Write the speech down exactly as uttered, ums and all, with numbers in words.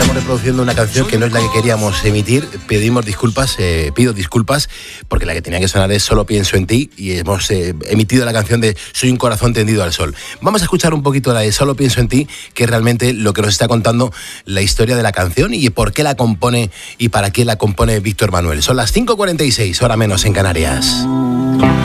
estamos reproduciendo una canción que no es la que queríamos emitir. Pedimos disculpas, eh, pido disculpas, porque la que tenía que sonar es Solo pienso en ti, y hemos eh, emitido la canción de Soy un corazón tendido al sol. Vamos a escuchar un poquito la de Solo pienso en ti, que es realmente lo que nos está contando la historia de la canción y por qué la compone y para qué la compone Víctor Manuel. Son las cinco cuarenta y seis, hora menos en Canarias.